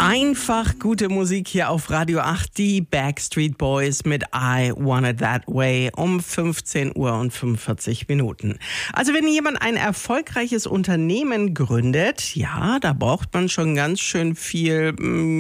Einfach gute Musik hier auf Radio 8, die Backstreet Boys mit I Want It That Way um 15 Uhr und 45 Minuten. Also wenn jemand ein erfolgreiches Unternehmen gründet, ja, da braucht man schon ganz schön viel,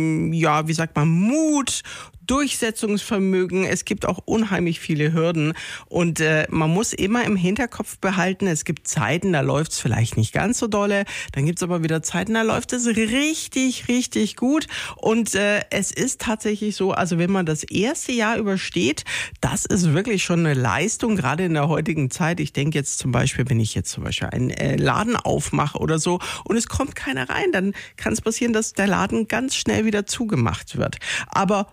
Mut, Durchsetzungsvermögen. Es gibt auch unheimlich viele Hürden und man muss immer im Hinterkopf behalten, es gibt Zeiten, da läuft es vielleicht nicht ganz so dolle, dann gibt es aber wieder Zeiten, da läuft es richtig, richtig gut und es ist tatsächlich so, also wenn man das erste Jahr übersteht, das ist wirklich schon eine Leistung, gerade in der heutigen Zeit. Ich denke jetzt zum Beispiel, wenn ich jetzt zum Beispiel einen Laden aufmache oder so und es kommt keiner rein, dann kann es passieren, dass der Laden ganz schnell wieder zugemacht wird. Aber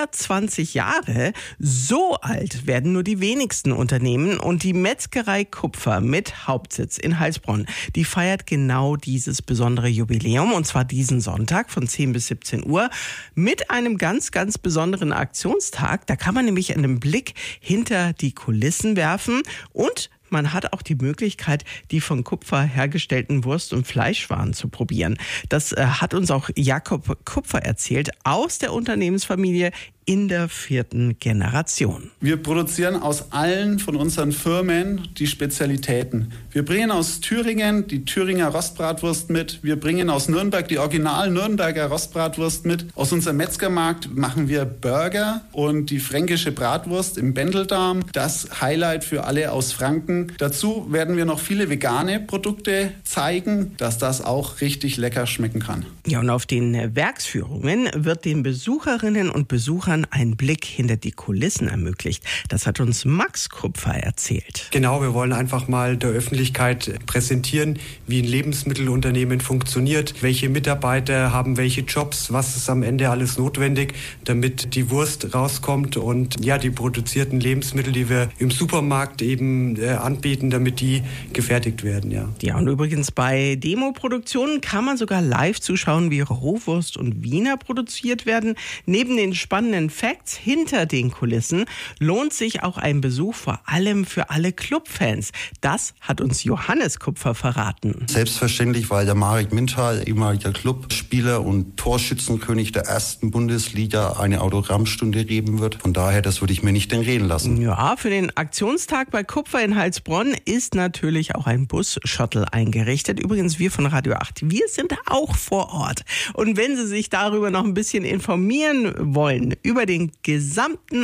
120 Jahre, so alt werden nur die wenigsten Unternehmen und die Metzgerei Kupfer mit Hauptsitz in Heilsbronn, die feiert genau dieses besondere Jubiläum und zwar diesen Sonntag von 10 bis 17 Uhr mit einem ganz, ganz besonderen Aktionstag. Da kann man nämlich einen Blick hinter die Kulissen werfen und man hat auch die Möglichkeit, die von Kupfer hergestellten Wurst- und Fleischwaren zu probieren. Das hat uns auch Jakob Kupfer erzählt aus der Unternehmensfamilie in der 4. Generation. Wir produzieren aus allen von unseren Firmen die Spezialitäten. Wir bringen aus Thüringen die Thüringer Rostbratwurst mit. Wir bringen aus Nürnberg die original Nürnberger Rostbratwurst mit. Aus unserem Metzgermarkt machen wir Burger und die fränkische Bratwurst im Bändeldarm. Das Highlight für alle aus Franken. Dazu werden wir noch viele vegane Produkte zeigen, dass das auch richtig lecker schmecken kann. Ja, und auf den Werksführungen wird den Besucherinnen und Besuchern ein Blick hinter die Kulissen ermöglicht. Das hat uns Max Kupfer erzählt. Genau, wir wollen einfach mal der Öffentlichkeit präsentieren, wie ein Lebensmittelunternehmen funktioniert, welche Mitarbeiter haben welche Jobs, was ist am Ende alles notwendig, damit die Wurst rauskommt und ja, die produzierten Lebensmittel, die wir im Supermarkt eben anbieten, damit die gefertigt werden. Ja, und übrigens bei Demoproduktionen kann man sogar live zuschauen, wie Rohwurst und Wiener produziert werden. Neben den spannenden Facts hinter den Kulissen lohnt sich auch ein Besuch vor allem für alle Clubfans. Das hat uns Johannes Kupfer verraten. Selbstverständlich, weil der Marek Mintal, ehemaliger Clubspieler und Torschützenkönig der 1. Bundesliga, eine Autogrammstunde geben wird. Von daher, das würde ich mir nicht entgehen lassen. Ja, für den Aktionstag bei Kupfer in Heilsbronn ist natürlich auch ein Bus-Shuttle eingerichtet. Übrigens, wir von Radio 8, wir sind auch vor Ort. Und wenn Sie sich darüber noch ein bisschen informieren wollen, über den gesamten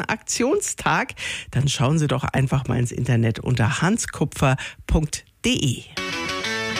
Aktionstag, dann schauen Sie doch einfach mal ins Internet unter hanskupfer.de.